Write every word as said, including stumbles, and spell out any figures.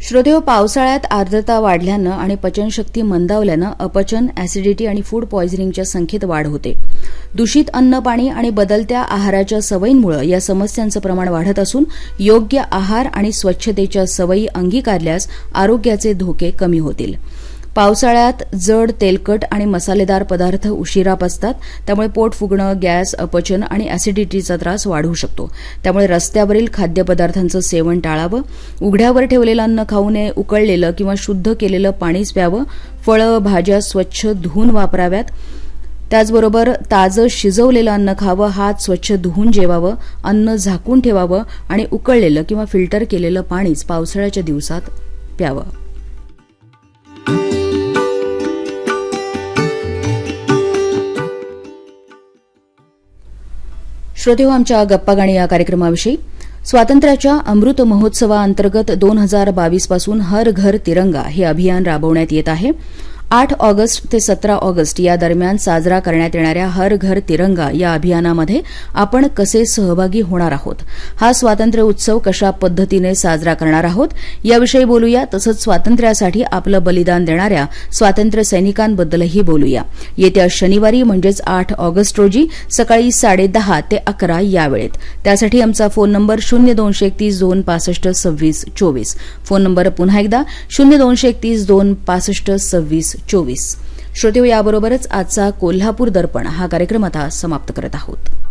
श्रोतेहो, पावसाळ्यात आर्द्रता वाढल्यानं आणि पचनशक्ती मंदावल्यानं अपचन, ऍसिडिटी आणि फूड पॉयझनिंगच्या संख्येत वाढ होते. दूषित अन्न, पाणी आणि बदलत्या आहाराच्या सवयींमुळे या समस्यांचं प्रमाण वाढत असून योग्य आहार आणि स्वच्छतेच्या सवयी अंगीकारल्यास आरोग्याचे धोके कमी होतील. पावसाळ्यात जड, तेलकट आणि मसालेदार पदार्थ उशिरा पचतात. त्यामुळे पोट फुगणं, गॅस, अपचन आणि ऍसिडिटीचा त्रास वाढू शकतो. त्यामुळे रस्त्यावरील खाद्यपदार्थांचं सेवन टाळावं. उघड्यावर ठेवलेलं अन्न खाऊ नये. उकळलेलं किंवा शुद्ध केलेलं पाणीच प्यावं. फळं, भाज्या स्वच्छ धुवून वापराव्यात. त्याचबरोबर ताजं शिजवलेलं अन्न खावं. हात स्वच्छ धुवून जेवावं. अन्न झाकून ठेवावं आणि उकळलेलं किंवा फिल्टर केलेलं पाणीच पावसाळ्याच्या दिवसात प्यावं. श्रोतेहो, आमच्या गप्पा गाणी या कार्यक्रमाविषयी स्वातंत्र्याच्या अमृत महोत्सवाअंतर्गत दोन हजार बावीस पासून हर घर तिरंगा हे अभियान राबवण्यात येत आहे. आठ ऑगस्ट ते सतरा ऑगस्ट या दरम्यान साजरा करण्यात येणाऱ्या हर घर तिरंगा या अभियानामध्ये आपण कसे सहभागी होणार आहोत, हा स्वातंत्र्य उत्सव कशा पद्धतीने साजरा करणार आहोत याविषयी बोलूया. तसंच स्वातंत्र्यासाठी आपलं बलिदान देणाऱ्या स्वातंत्र्य सैनिकांबद्दलही बोलूया. येत्या शनिवारी म्हणजेच आठ ऑगस्ट रोजी सकाळी साडेदहा ते अकरा या वेळेत. त्यासाठी आमचा फोन नंबर शून्य दोनशे एकतीस दोन पासष्ट सव्वीस चोवीस. फोन नंबर पुन्हा एकदा शून्य दोनशे एकतीस दोन पासष्ट सव्वीस चोवीस. श्रोतेहो, याबरोबरच आजचा कोल्हापूर दर्पण हा कार्यक्रम आता समाप्त करत आहोत.